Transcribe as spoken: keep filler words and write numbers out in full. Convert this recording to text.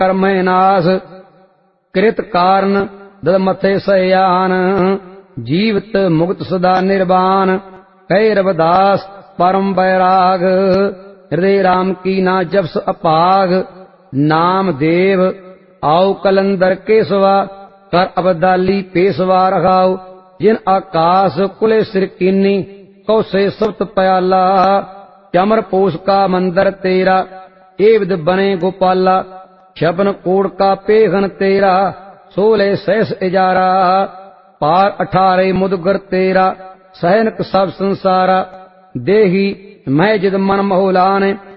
ਕਰਮੈ ਨਾਸ कृत कारण दद मथे सयान जीवित मुक्त सदा निर्वाण कह रविदास परम बैराग हृदय राम की ना जपस अपाग नाम देव आओ कलंदर केसवा कर अबदाली पेशवा रखाओ जिन आकाश कुले सिर कीनी कौसे सप्त प्याला चमर पोष का मंदिर तेरा ए विद बने गोपाला शबन कोड़ का पेघन तेरा सोले सहस इजारा पार अठारे मुदगर तेरा सहनक सब संसारा देही मैं जिद मन मोहलाने